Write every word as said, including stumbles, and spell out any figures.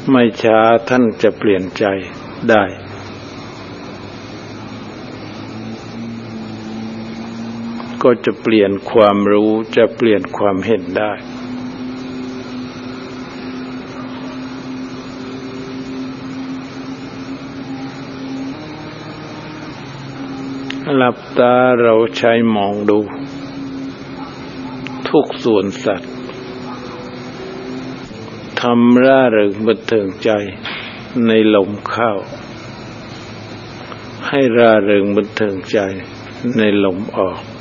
ไม่ช้าท่านจะเปลี่ยนใจได้ก็จะเปลี่ยนความรู้จะเปลี่ยนความเห็นได้หลับตาเราใช้มองดูทุกส่วนสัตว์ทำร่าเริงบันเทิงใจในลมเข้าให้ร่าเริงบันเทิงใจในลมออก